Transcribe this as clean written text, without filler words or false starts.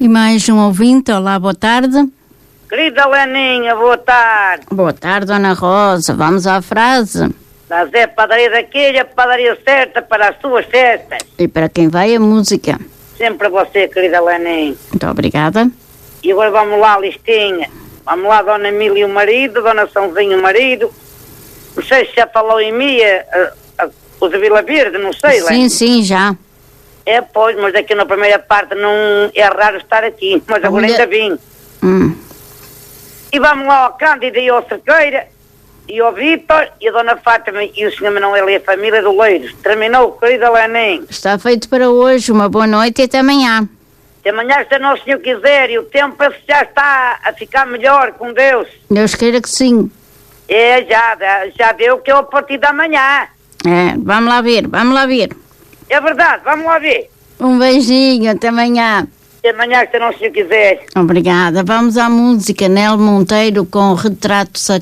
E mais um ouvinte, olá, boa tarde. Querida Leninha, boa tarde. Boa tarde, Dona Rosa, vamos à frase. Mas é a padaria daqui, a padaria certa para as suas festas. E para quem vai a música? Sempre você, querida Leninha. Muito obrigada. E agora vamos lá, listinha. Vamos lá, Dona Emília e o marido, Dona Sãozinho e o marido. Não sei se já falou em mim, o de Vila Verde, não sei, Leninha. Sim, já. É, pois, mas aqui na primeira parte não é raro estar aqui, mas agora ainda vim. E vamos lá ao Cândido e ao Cerqueira, e ao Vítor, e a Dona Fátima e o Sr. Manuel e a família do Leiros. Terminou, querida Leninha. Está feito para hoje, uma boa noite e até amanhã. Até amanhã, se Nosso Senhor quiser, e o tempo já está a ficar melhor, com Deus. Deus queira que sim. É, já deu que é a partir da manhã. É, vamos lá ver. É verdade, vamos lá ver. Um beijinho, até amanhã. Até amanhã, se Nosso Senhor quiser. Obrigada. Vamos à música, Nel Monteiro com Retrato Sagrado.